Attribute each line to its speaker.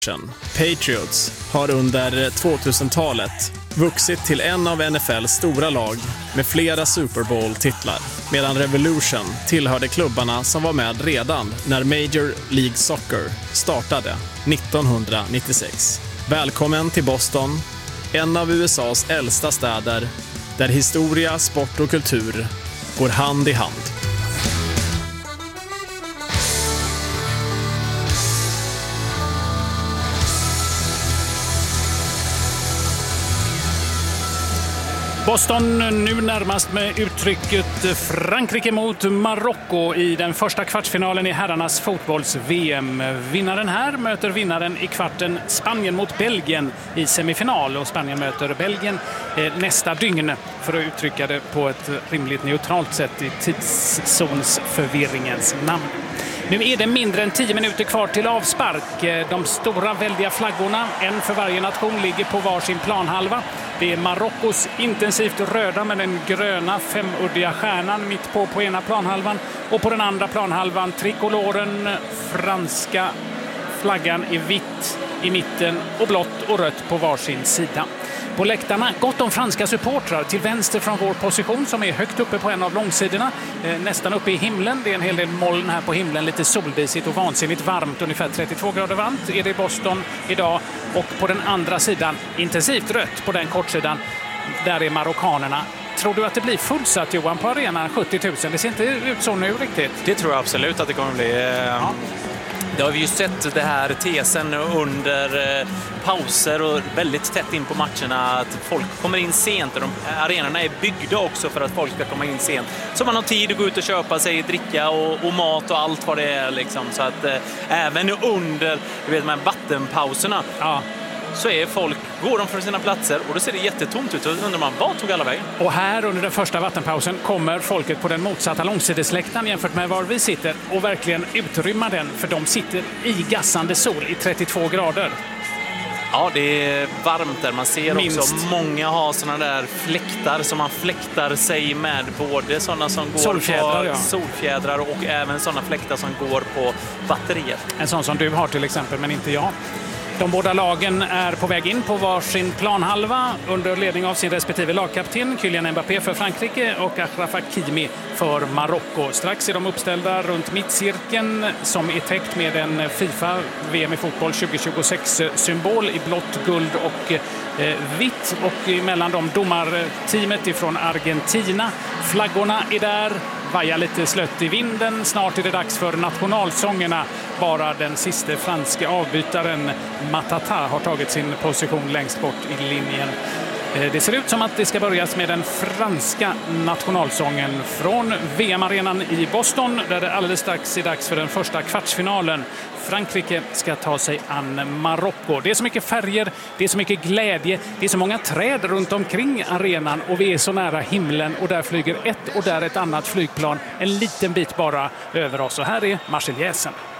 Speaker 1: Patriots har under 2000-talet vuxit till en av NFLs stora lag med flera Super Bowl-titlar, medan Revolution tillhörde klubbarna som var med redan när Major League Soccer startade 1996. Välkommen till Boston, en av USAs äldsta städer där historia, sport och kultur går hand i hand.
Speaker 2: Boston nu närmast med uttrycket Frankrike mot Marocko i den första kvartsfinalen i herrarnas fotbolls-VM. Vinnaren här möter vinnaren i kvarten, Spanien mot Belgien i semifinal. Och Spanien möter Belgien nästa dygn, för att uttrycka det på ett rimligt neutralt sätt i tidszonsförvirringens namn. Nu är det mindre än 10 minuter kvar till avspark. De stora väldiga flaggorna, en för varje nation, ligger på varsin planhalva. Det är Marockos intensivt röda med den gröna femuddiga stjärnan mitt på ena planhalvan. Och på den andra planhalvan trikoloren, franska flaggan i vitt i mitten och blått och rött på varsin sida. På läktarna gott om franska supportrar till vänster från vår position som är högt uppe på en av långsidorna. Nästan uppe i himlen. Det är en hel del moln här på himlen. Lite soldisigt och vansinnigt varmt. Ungefär 32 grader varmt är det i Boston idag. Och på den andra sidan intensivt rött på den kortsidan. Där är marockanerna. Tror du att det blir fullsatt, Johan, på arenan 70 000? Det ser inte ut så nu riktigt.
Speaker 3: Det tror jag absolut att det kommer bli. Ja. Det har vi ju sett det här tesen under pauser och väldigt tätt in på matcherna, att folk kommer in sent. Arenorna är byggda också för att folk ska komma in sent. Så man har tid att gå ut och köpa sig dricka och mat och allt vad det är. Liksom. Så att även under vattenpauserna så är går de från sina platser och då ser det jättetomt ut. Och undrar man, vad tog alla vägen?
Speaker 2: Och här under den första vattenpausen kommer folket på den motsatta långsidesläktaren jämfört med var vi sitter och verkligen utrymma den, för de sitter i gassande sol i 32 grader.
Speaker 3: Ja, det är varmt där. Man ser
Speaker 2: minst.
Speaker 3: Också många har såna där fläktar som man fläktar sig med, både sådana som går solfjädrar och även sådana fläktar som går på batterier.
Speaker 2: En sån som du har till exempel, men inte jag. De båda lagen är på väg in på varsin planhalva under ledning av sin respektive lagkapten, Kylian Mbappé för Frankrike och Achraf Hakimi för Marocko. Strax är de uppställda runt mittcirkeln som är täckt med en FIFA VM i fotboll 2026-symbol i blått, guld och vitt. Och mellan dem domarteamet ifrån Argentina. Flaggorna är där. Vajar lite slött i vinden. Snart är det dags för nationalsångerna. Bara den sista franska avbytaren Matata har tagit sin position längst bort i linjen. Det ser ut som att det ska börjas med den franska nationalsången från VM-arenan i Boston, där det alldeles strax är dags för den första kvartsfinalen. Frankrike ska ta sig an Marocko. Det är så mycket färger, det är så mycket glädje, det är så många träd runt omkring arenan och vi är så nära himlen och där flyger ett och där ett annat flygplan en liten bit bara över oss. Och här är Marseljäsen.